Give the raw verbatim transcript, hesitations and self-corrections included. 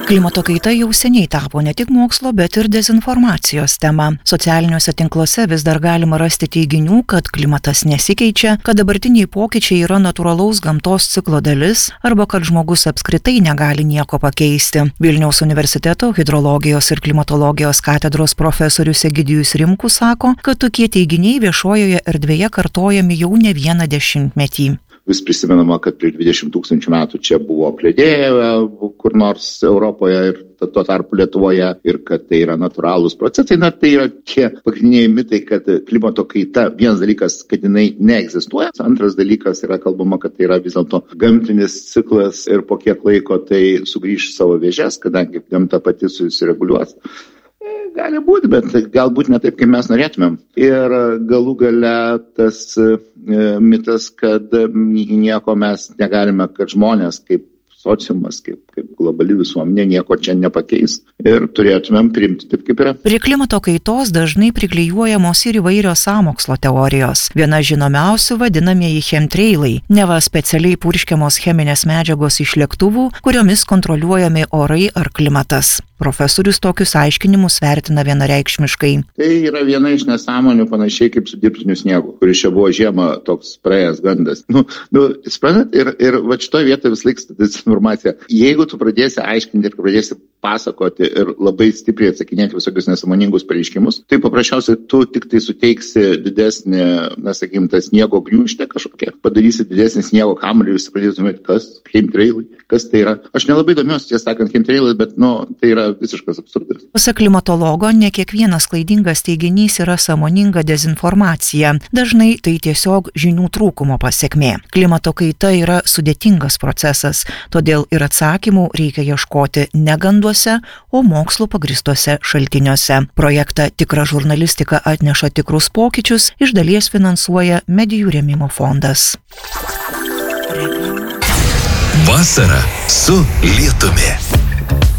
Klimato kaita jau seniai tapo ne tik mokslo, bet ir dezinformacijos tema. Socialiniuose tinkluose vis dar galima rasti teiginių, kad klimatas nesikeičia, kad dabartiniai pokyčiai yra natūralaus gamtos ciklo dalis arba kad žmogus apskritai negali nieko pakeisti. Vilniaus universiteto hidrologijos ir klimatologijos katedros profesorius Egidijus Rimkus sako, kad tokie teiginiai viešojoje erdvėje kartojami jau ne vieną dešimtmetį. Vis prisimenama, kad prieš dvidešimt tūkstančių metų čia buvo apledėję kur nors Europoje ir tuo tarpu Lietuvoje ir kad tai yra natūralūs procesai. Na, tai yra tie pagrindiniai mitai, kad klimato kaita, vienas dalykas, kad jinai neegzistuoja, antras dalykas yra kalbama, kad tai yra vis dėlto gamtinis ciklas ir po kiek laiko tai sugrįš savo vėžes, kadangi gamta pati susireguliuos. Gali būti, bet galbūt ne taip, kaip mes norėtumėm. Ir galų gale tas e, mitas, kad nieko mes negalime, kad žmonės kaip sociumas, kaip, kaip globali visuomenė nieko čia nepakeis ir turėtumėm priimti taip, kaip yra. Prie klimato kaitos dažnai priklijuojamos ir įvairios sąmokslo teorijos. Viena žinomiausių vadinamieji chemtrailai, neva specialiai purškiamos cheminės medžiagos iš lėktuvų, kuriomis kontroliuojami orai ar klimatas. Profesorius tokius aiškinimus vertina vienareikšmiškai. Tai yra viena iš nesąmonių panašiai kaip su dirbtiniu sniegu, kuris čia buvo žiemą toks praėjęs gandas. Nu, nu, suprantat, ir, ir va šitoje vietoje vis laik dezinformacija. Jeigu tu pradėsi aiškinti ir pradėsi pasakoti ir labai stipriai atsakinėti visokius nesąmoningus pareiškimus, tai paprasčiausiai tu tik tai suteiksi didesnį, na sakykim, tą sniego gniūžtę kažkokią, padarysi didesnį sniego kamuolį ir visi pradėtumėte, kas chemtrailai, kas tai yra. Aš nelabai domiuosi, tiesą sakant, chemtrailai, bet nu, tai yra visiškas absurdas. Pasak klimatologo, ne kiekvienas klaidingas teiginys yra sąmoninga dezinformacija. Dažnai tai tiesiog žinių trūkumo pasekmė. Klimato kaita yra sudėtingas procesas, todėl ir atsakymų reikia ieškoti ne ganduose, o mokslo pagrįstuose šaltiniuose. Projektą Tikra žurnalistika atneša tikrus pokyčius iš dalies finansuoja Medijų rėmimo fondas. Vasara su lietumi.